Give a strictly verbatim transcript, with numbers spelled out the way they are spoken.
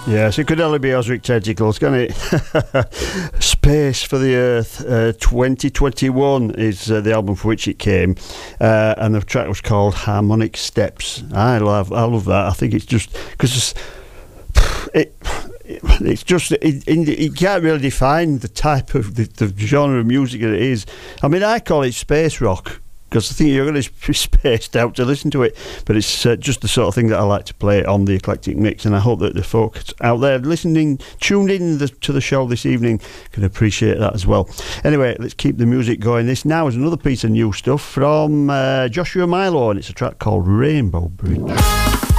Yes, it could only be Osric Tentacles, can it? Space for the Earth, uh, twenty twenty-one is uh, the album for which it came, uh, and the track was called Harmonic Steps. I love, I love that. I think it's just because it, it's just it, it, it can't really define the type of the, the genre of music that it is. I mean, I call it space rock, because I think you're going to be spaced out to listen to it, but it's uh, just the sort of thing that I like to play on the Eclectic Mix, and I hope that the folks out there listening, tuned in the, to the show this evening, can appreciate that as well. Anyway, let's keep the music going. This now is another piece of new stuff from uh, Joshua Milo, and it's a track called Rainbow Bridge.